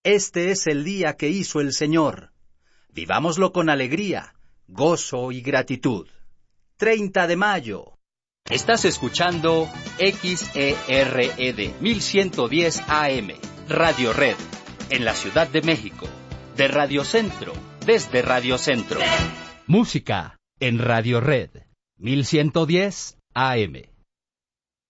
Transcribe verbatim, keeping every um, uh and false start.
Este es el día que hizo el Señor. Vivámoslo con alegría, gozo y gratitud. treinta de mayo. Estás escuchando X E R E D mil ciento diez A M, Radio Red, en la Ciudad de México. De Radio Centro, desde Radio Centro. Música en Radio Red, mil ciento diez A M.